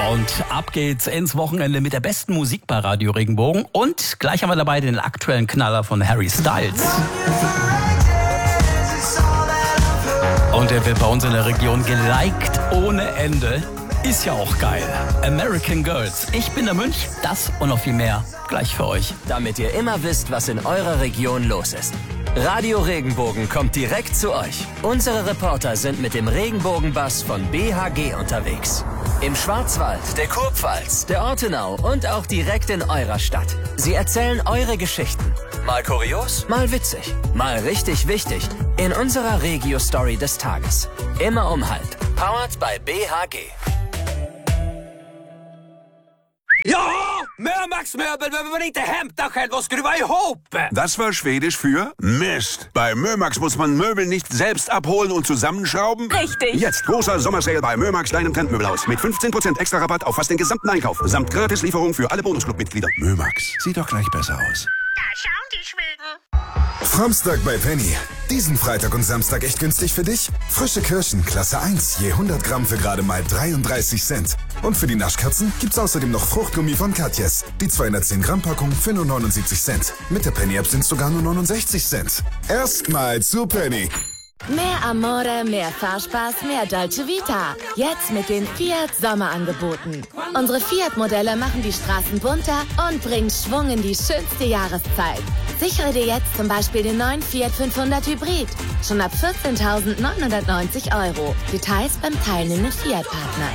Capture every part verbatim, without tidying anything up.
Und ab geht's ins Wochenende mit der besten Musik bei Radio Regenbogen. Und gleich haben wir dabei den aktuellen Knaller von Harry Styles. Und der wird bei uns in der Region geliked ohne Ende. Ist ja auch geil. American Girls. Ich bin der Mönch. Das und noch viel mehr gleich für euch. Damit ihr immer wisst, was in eurer Region los ist. Radio Regenbogen kommt direkt zu euch. Unsere Reporter sind mit dem Regenbogenbus von B H G unterwegs. Im Schwarzwald, der Kurpfalz, der Ortenau und auch direkt in eurer Stadt. Sie erzählen eure Geschichten. Mal kurios, mal witzig, mal richtig wichtig. In unserer Regio-Story des Tages. Immer um halb. Powered by B H G. Ja! Mörmax Möbel behöver man inte hämta själv och skruva ihop! Das war Schwedisch für Mist. Bei Mörmax muss man Möbel nicht selbst abholen und zusammenschrauben. Richtig. Jetzt großer Sommersale bei Mörmax, deinem Trendmöbelhaus. Mit fünfzehn Prozent extra Rabatt auf fast den gesamten Einkauf. Samt Gratislieferung für alle Bonusclub-Mitglieder. Mörmax, sieht doch gleich besser aus. Da schauen die Schweden. Framstag bei Penny. Diesen Freitag und Samstag echt günstig für dich? Frische Kirschen, Klasse eins, je hundert Gramm für gerade mal dreiunddreißig Cent. Und für die Naschkatzen gibt's außerdem noch Fruchtgummi von Katjes. Die zweihundertzehn Gramm Packung für nur neunundsiebzig Cent. Mit der Penny-App sind sogar nur neunundsechzig Cent. Erstmal zu Penny. Mehr Amore, mehr Fahrspaß, mehr Dolce Vita. Jetzt mit den Fiat Sommerangeboten. Unsere Fiat-Modelle machen die Straßen bunter und bringen Schwung in die schönste Jahreszeit. Sichere dir jetzt zum Beispiel den neuen Fiat fünfhundert Hybrid. Schon ab vierzehntausendneunhundertneunzig Euro. Details beim teilnehmenden Fiat-Partner.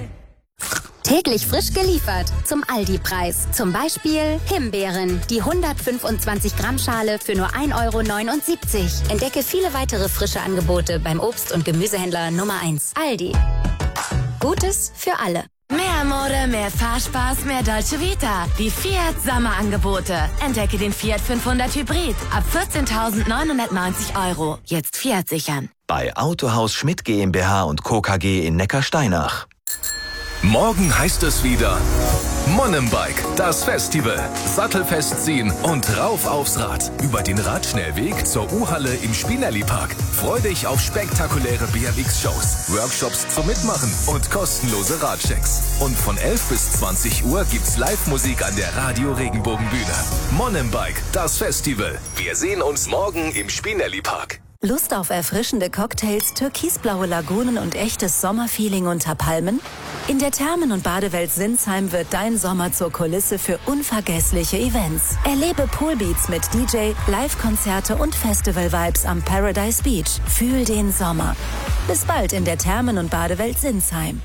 Täglich frisch geliefert zum Aldi-Preis. Zum Beispiel Himbeeren, die hundertfünfundzwanzig Gramm Schale für nur ein Euro neunundsiebzig. Entdecke viele weitere frische Angebote beim Obst- und Gemüsehändler Nummer eins. Aldi. Gutes für alle. Mehr Mode, mehr Fahrspaß, mehr Dolce Vita. Die Fiat Sommerangebote. Entdecke den Fiat fünfhundert Hybrid ab vierzehntausendneunhundertneunzig Euro. Jetzt Fiat sichern. Bei Autohaus Schmidt GmbH und Co. K G in Neckarsteinach. Morgen heißt es wieder Mountainbike, das Festival. Sattelfest ziehen und rauf aufs Rad. Über den Radschnellweg zur U-Halle im Spinelli-Park. Freu dich auf spektakuläre B M X-Shows, Workshops zum Mitmachen und kostenlose Radchecks. Und von elf bis zwanzig Uhr gibt's Live-Musik an der Radio Regenbogen-Bühne. Mountainbike, das Festival. Wir sehen uns morgen im Spinelli-Park. Lust auf erfrischende Cocktails, türkisblaue Lagunen und echtes Sommerfeeling unter Palmen? In der Thermen- und Badewelt Sinsheim wird dein Sommer zur Kulisse für unvergessliche Events. Erlebe Poolbeats mit D J, Live-Konzerte und Festival-Vibes am Paradise Beach. Fühl den Sommer. Bis bald in der Thermen- und Badewelt Sinsheim.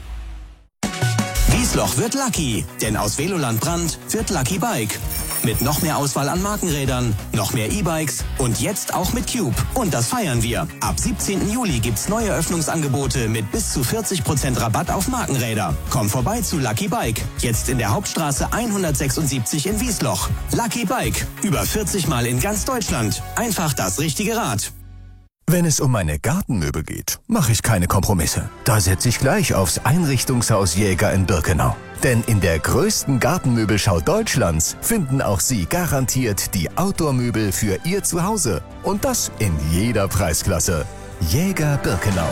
Wiesloch wird lucky, denn aus Veloland Brand wird Lucky Bike. Mit noch mehr Auswahl an Markenrädern, noch mehr E-Bikes und jetzt auch mit Cube. Und das feiern wir. Ab siebzehnten Juli gibt's neue Öffnungsangebote mit bis zu vierzig Prozent Rabatt auf Markenräder. Komm vorbei zu Lucky Bike. Jetzt in der Hauptstraße hundertsechsundsiebzig in Wiesloch. Lucky Bike. Über vierzig Mal in ganz Deutschland. Einfach das richtige Rad. Wenn es um meine Gartenmöbel geht, mache ich keine Kompromisse. Da setze ich gleich aufs Einrichtungshaus Jäger in Birkenau. Denn in der größten Gartenmöbelschau Deutschlands finden auch Sie garantiert die Outdoor-Möbel für Ihr Zuhause. Und das in jeder Preisklasse. Jäger Birkenau.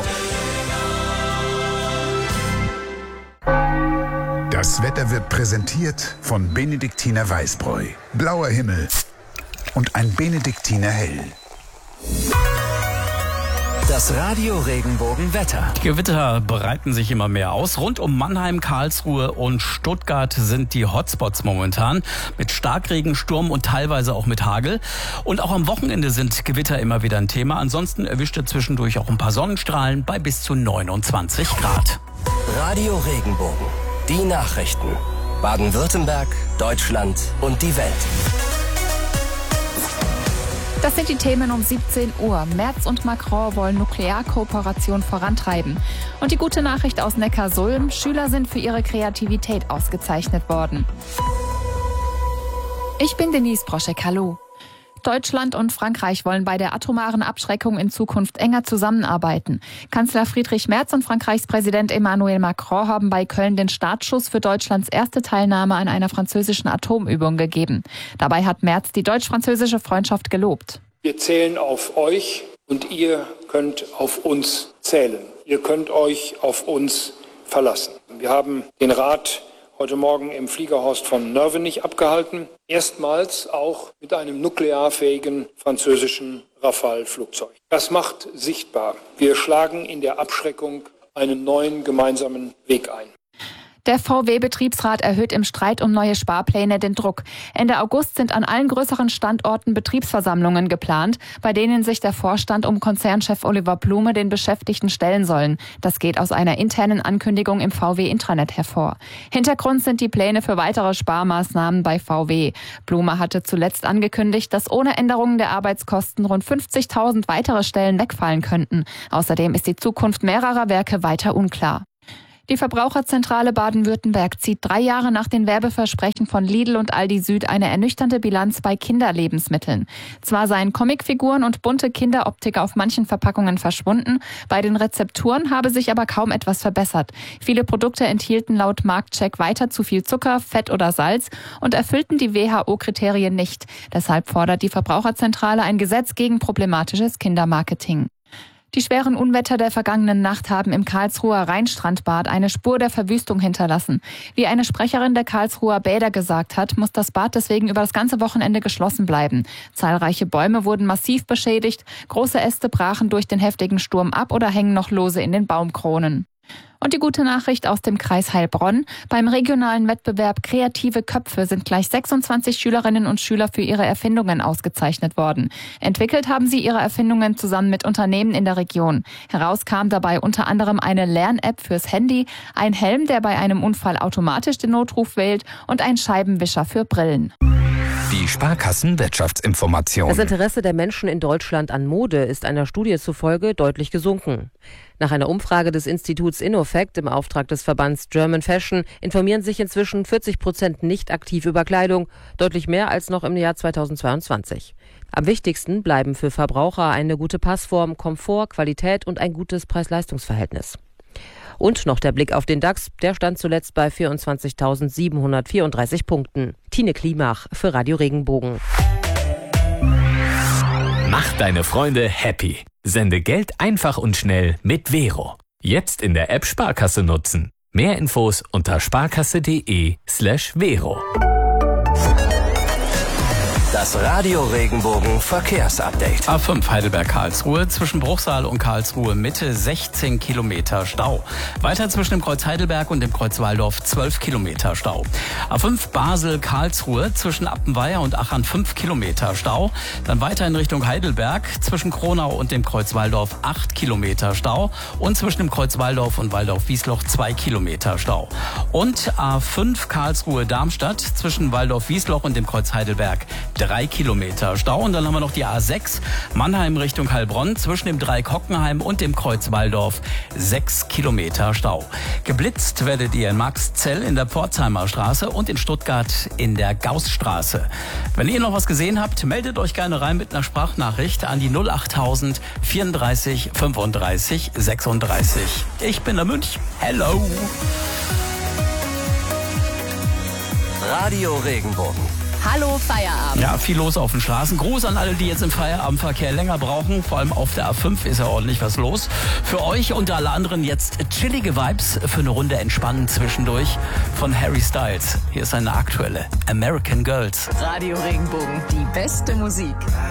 Das Wetter wird präsentiert von Benediktiner Weißbräu. Blauer Himmel und ein Benediktiner Hell. Das Radio Regenbogen Wetter. Die Gewitter breiten sich immer mehr aus. Rund um Mannheim, Karlsruhe und Stuttgart sind die Hotspots momentan. Mit Starkregen, Sturm und teilweise auch mit Hagel. Und auch am Wochenende sind Gewitter immer wieder ein Thema. Ansonsten erwischt er zwischendurch auch ein paar Sonnenstrahlen bei bis zu neunundzwanzig Grad. Radio Regenbogen. Die Nachrichten. Baden-Württemberg, Deutschland und die Welt. Das sind die Themen um siebzehn Uhr. Merz und Macron wollen Nuklearkooperation vorantreiben. Und die gute Nachricht aus Neckarsulm: Schüler sind für ihre Kreativität ausgezeichnet worden. Ich bin Denise Broschek, hallo. Deutschland und Frankreich wollen bei der atomaren Abschreckung in Zukunft enger zusammenarbeiten. Kanzler Friedrich Merz und Frankreichs Präsident Emmanuel Macron haben bei Köln den Startschuss für Deutschlands erste Teilnahme an einer französischen Atomübung gegeben. Dabei hat Merz die deutsch-französische Freundschaft gelobt. Wir zählen auf euch und ihr könnt auf uns zählen. Ihr könnt euch auf uns verlassen. Wir haben den Rat heute Morgen im Fliegerhorst von Nörvenich abgehalten, erstmals auch mit einem nuklearfähigen französischen Rafale-Flugzeug. Das macht sichtbar, wir schlagen in der Abschreckung einen neuen gemeinsamen Weg ein. Der V W-Betriebsrat erhöht im Streit um neue Sparpläne den Druck. Ende August sind an allen größeren Standorten Betriebsversammlungen geplant, bei denen sich der Vorstand um Konzernchef Oliver Blume den Beschäftigten stellen sollen. Das geht aus einer internen Ankündigung im V W-Intranet hervor. Hintergrund sind die Pläne für weitere Sparmaßnahmen bei V W. Blume hatte zuletzt angekündigt, dass ohne Änderungen der Arbeitskosten rund fünfzigtausend weitere Stellen wegfallen könnten. Außerdem ist die Zukunft mehrerer Werke weiter unklar. Die Verbraucherzentrale Baden-Württemberg zieht drei Jahre nach den Werbeversprechen von Lidl und Aldi Süd eine ernüchternde Bilanz bei Kinderlebensmitteln. Zwar seien Comicfiguren und bunte Kinderoptik auf manchen Verpackungen verschwunden, bei den Rezepturen habe sich aber kaum etwas verbessert. Viele Produkte enthielten laut Marktcheck weiter zu viel Zucker, Fett oder Salz und erfüllten die W H O-Kriterien nicht. Deshalb fordert die Verbraucherzentrale ein Gesetz gegen problematisches Kindermarketing. Die schweren Unwetter der vergangenen Nacht haben im Karlsruher Rheinstrandbad eine Spur der Verwüstung hinterlassen. Wie eine Sprecherin der Karlsruher Bäder gesagt hat, muss das Bad deswegen über das ganze Wochenende geschlossen bleiben. Zahlreiche Bäume wurden massiv beschädigt, große Äste brachen durch den heftigen Sturm ab oder hängen noch lose in den Baumkronen. Und die gute Nachricht aus dem Kreis Heilbronn. Beim regionalen Wettbewerb Kreative Köpfe sind gleich sechsundzwanzig Schülerinnen und Schüler für ihre Erfindungen ausgezeichnet worden. Entwickelt haben sie ihre Erfindungen zusammen mit Unternehmen in der Region. Heraus kam dabei unter anderem eine Lern-App fürs Handy, ein Helm, der bei einem Unfall automatisch den Notruf wählt und ein Scheibenwischer für Brillen. Die Sparkassen-Wirtschaftsinformation. Das Interesse der Menschen in Deutschland an Mode ist einer Studie zufolge deutlich gesunken. Nach einer Umfrage des Instituts InnoFact im Auftrag des Verbands German Fashion informieren sich inzwischen vierzig Prozent nicht aktiv über Kleidung, deutlich mehr als noch im Jahr zweitausendzweiundzwanzig. Am wichtigsten bleiben für Verbraucher eine gute Passform, Komfort, Qualität und ein gutes Preis-Leistungs-Verhältnis. Und noch der Blick auf den DAX, der stand zuletzt bei vierundzwanzigtausendsiebenhundertvierunddreißig Punkten. Tine Klimach für Radio Regenbogen. Mach deine Freunde happy. Sende Geld einfach und schnell mit Vero. Jetzt in der App Sparkasse nutzen. Mehr Infos unter sparkasse.de slash Vero. Das Radio Regenbogen Verkehrsupdate. A fünf Heidelberg-Karlsruhe zwischen Bruchsal und Karlsruhe Mitte sechzehn Kilometer Stau. Weiter zwischen dem Kreuz Heidelberg und dem Kreuz Waldorf zwölf Kilometer Stau. A fünf Basel-Karlsruhe zwischen Appenweier und Achern fünf Kilometer Stau. Dann weiter in Richtung Heidelberg zwischen Kronau und dem Kreuz Waldorf acht Kilometer Stau. Und zwischen dem Kreuz Waldorf und Waldorf-Wiesloch zwei Kilometer Stau. Und A fünf Karlsruhe-Darmstadt zwischen Waldorf-Wiesloch und dem Kreuz Heidelberg drei Kilometer Stau. Und dann haben wir noch die A sechs Mannheim Richtung Heilbronn zwischen dem Dreieck Hockenheim und dem Kreuz Waldorf sechs Kilometer Stau. Geblitzt werdet ihr in Marxzell in der Pforzheimer Straße und in Stuttgart in der Gaußstraße. Wenn ihr noch was gesehen habt, meldet euch gerne rein mit einer Sprachnachricht an die null achttausend vierunddreißig fünfunddreißig sechsunddreißig. Ich bin der Münch. Hello! Radio Regenbogen. Hallo Feierabend. Ja, viel los auf den Straßen. Gruß an alle, die jetzt im Feierabendverkehr länger brauchen. Vor allem auf der A fünf ist ja ordentlich was los. Für euch und alle anderen jetzt chillige Vibes für eine Runde entspannen zwischendurch von Harry Styles. Hier ist eine aktuelle American Girls. Radio Regenbogen, die beste Musik.